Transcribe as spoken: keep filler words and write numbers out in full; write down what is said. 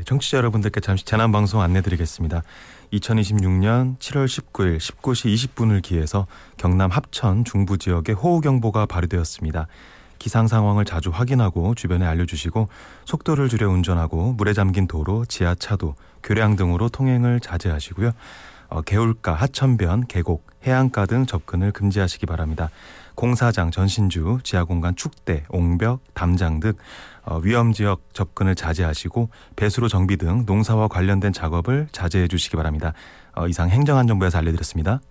청취자 여러분들께 잠시 재난방송 안내드리겠습니다. 이천이십육년 칠월 십구일 십구 시 이십 분을 기해서 경남 합천 중부 지역에 호우경보가 발효되었습니다. 기상 상황을 자주 확인하고 주변에 알려주시고 속도를 줄여 운전하고 물에 잠긴 도로, 지하차도, 교량 등으로 통행을 자제하시고요. 어, 개울가, 하천변, 계곡, 해안가 등 접근을 금지하시기 바랍니다. 공사장, 전신주, 지하공간, 축대, 옹벽, 담장 등 어, 위험지역 접근을 자제하시고 배수로 정비 등 농사와 관련된 작업을 자제해 주시기 바랍니다. 어, 이상 행정안전부에서 알려드렸습니다.